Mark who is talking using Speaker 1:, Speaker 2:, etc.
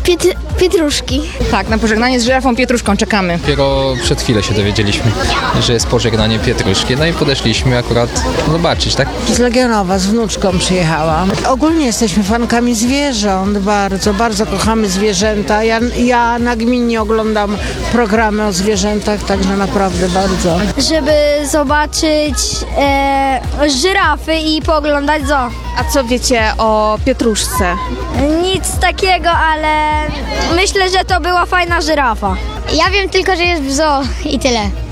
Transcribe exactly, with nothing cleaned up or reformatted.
Speaker 1: Piet- pietruszki.
Speaker 2: Tak, na pożegnanie z żyrafą Pietruszką czekamy.
Speaker 3: Dopiero przed chwilą się dowiedzieliśmy, że jest pożegnanie Pietruszki, no i podeszliśmy akurat zobaczyć, tak?
Speaker 4: Z Legionowa, z wnuczką przyjechałam. Ogólnie jesteśmy fankami zwierząt, bardzo, bardzo kochamy zwierzęta. Ja, ja nagminnie oglądam programy o zwierzętach, także naprawdę bardzo.
Speaker 1: Żeby zobaczyć e, żyrafy i pooglądać zoo.
Speaker 5: A co wiecie o Pietruszce?
Speaker 1: Nic takiego, ale myślę, że to była fajna żyrafa.
Speaker 6: Ja wiem tylko, że jest w zoo i tyle.